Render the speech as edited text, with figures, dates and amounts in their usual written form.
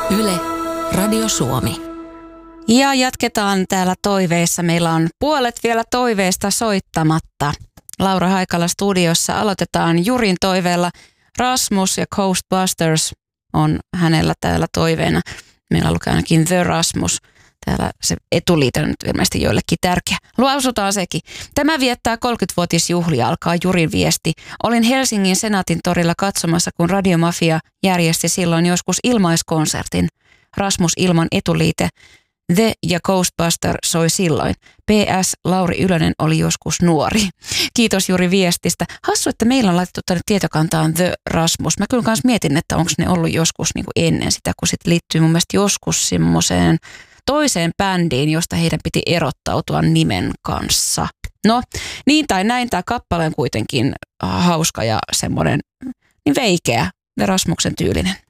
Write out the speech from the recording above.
Yle, Radio Suomi. Ja jatketaan täällä toiveissa. Meillä on puolet vielä toiveista soittamatta. Laura Haikala studiossa. Aloitetaan Jurin toiveella. Rasmus ja Ghostbusters on hänellä täällä toiveena. Meillä lukee ainakin The Rasmus. Täällä se etuliite on nyt ilmeisesti joillekin tärkeä. Lausutaan sekin. Tämä viettää 30-vuotisjuhlia, alkaa Jurin viesti. Olin Helsingin Senaatin torilla katsomassa, kun Radiomafia järjesti silloin joskus ilmaiskonsertin. Rasmus ilman etuliite. The ja Ghostbuster soi silloin. PS. Lauri Ylönen oli joskus nuori. Kiitos Juri viestistä. Hassu, että meillä on laitettu tänne tietokantaan The Rasmus. Mä kyllä kans mietin, että onko ne ollut joskus niin kuin ennen sitä, kun sit liittyy mun mielestä joskus semmoiseen toiseen bändiin, josta heidän piti erottautua nimen kanssa. No, niin tai näin, tämä kappale on kuitenkin hauska ja semmoinen niin veikeä, The Rasmuksen tyylinen.